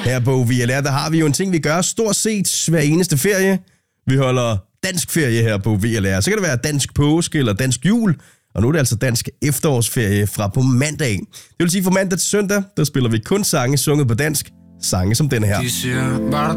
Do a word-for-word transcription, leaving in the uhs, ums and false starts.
Her på V L R, der har vi jo en ting, vi gør stort set hver eneste ferie. Vi holder dansk ferie her på V L R. Så kan det være dansk påske eller dansk jul. Og nu er det altså dansk efterårsferie fra på mandag. Det vil sige, fra mandag til søndag, der spiller vi kun sange sunget på dansk. Sange som den her. De siger bare